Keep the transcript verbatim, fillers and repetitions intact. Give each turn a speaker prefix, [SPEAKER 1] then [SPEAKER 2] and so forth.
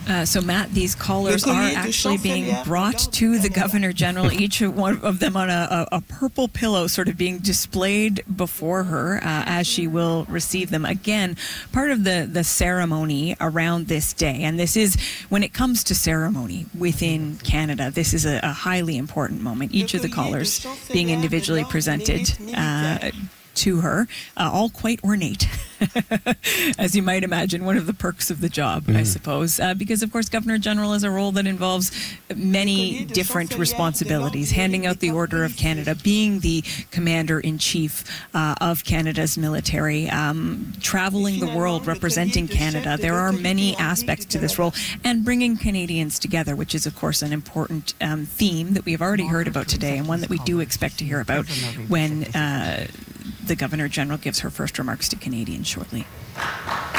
[SPEAKER 1] Uh, so, Matt, these collars are actually being brought to the Governor General, each one of them on a, a, a purple pillow, sort of being displayed before her uh, as she will receive them. Again, part of the, the ceremony around this day, and this is, when it comes to ceremony within Canada, this is a, a highly important moment. Each of the collars being individually presented uh, to her, uh, all quite ornate, as you might imagine, one of the perks of the job, mm. I suppose, uh, because, of course, Governor General is a role that involves many different responsibilities, handing out the Order of Canada, being the Commander-in-Chief uh, of Canada's military, um, traveling the world, representing Canada. There are many aspects to this role, and bringing Canadians together, which is, of course, an important um, theme that we have already heard about today, and one that we do expect to hear about when uh, the Governor General gives her first remarks to Canadians shortly.